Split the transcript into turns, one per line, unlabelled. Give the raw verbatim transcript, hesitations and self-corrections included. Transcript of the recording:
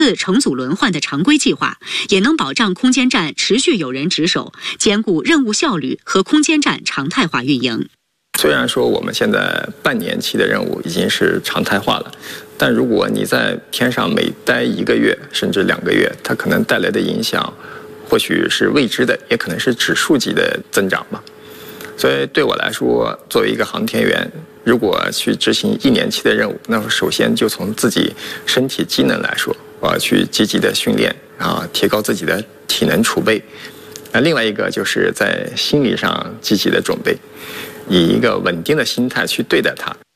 次乘组轮换的常规计划，也能保障空间站持续有人值守，兼顾任务效率和空间站常态化运营。
虽然说我们现在半年期的任务已经是常态化了，但如果你在天上每待一个月甚至两个月，它可能带来的影响或许是未知的，也可能是指数级的增长吧。所以对我来说，作为一个航天员，如果去执行一年期的任务，那么首先就从自己身体机能来说，我要去积极的训练啊，提高自己的体能储备。那另外一个就是在心理上积极的准备，以一个稳定的心态去对待它。